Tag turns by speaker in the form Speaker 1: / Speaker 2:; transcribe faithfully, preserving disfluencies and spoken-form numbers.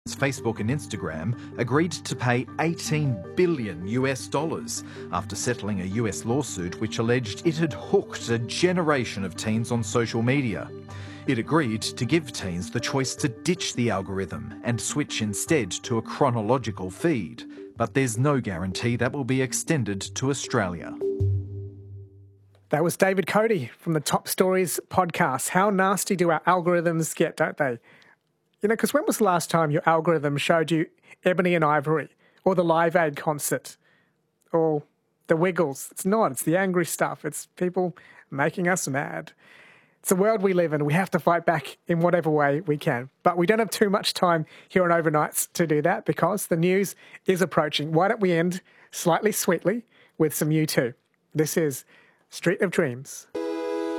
Speaker 1: Facebook and Instagram agreed to pay eighteen billion US dollars after settling a U S lawsuit which alleged it had hooked a generation of teens on social media. It agreed to give teens the choice to ditch the algorithm and switch instead to a chronological feed. But there's no guarantee that will be extended to Australia.
Speaker 2: That was David Cody from the Top Stories podcast. How nasty do our algorithms get, don't they? You know, because when was the last time your algorithm showed you Ebony and Ivory or the Live Aid concert or the Wiggles? It's not. It's the angry stuff. It's people making us mad. It's the world we live in. We have to fight back in whatever way we can. But we don't have too much time here on Overnights to do that because the news is approaching. Why don't we end slightly sweetly with some U two? This is Street of Dreams.